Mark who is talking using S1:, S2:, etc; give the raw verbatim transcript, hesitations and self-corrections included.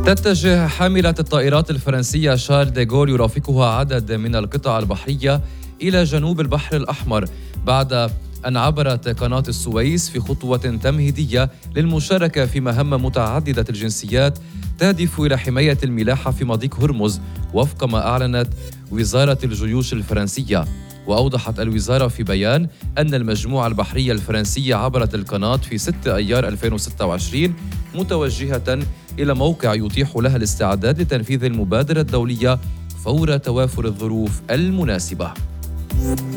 S1: تتجه حاملة الطائرات الفرنسية شارل ديغول يرافقها عدد من القطع البحرية إلى جنوب البحر الأحمر بعد أن عبرت قناة السويس في خطوة تمهيدية للمشاركة في مهام متعددة الجنسيات تهدف إلى حماية الملاحة في مضيق هرمز وفق ما أعلنت وزارة الجيوش الفرنسية. وأوضحت الوزارة في بيان أن المجموعة البحرية الفرنسية عبرت القناة في ستة أيار ألفين وستة وعشرين متوجهة إلى موقع يتيح لها الاستعداد لتنفيذ المبادرة الدولية فور توافر الظروف المناسبة.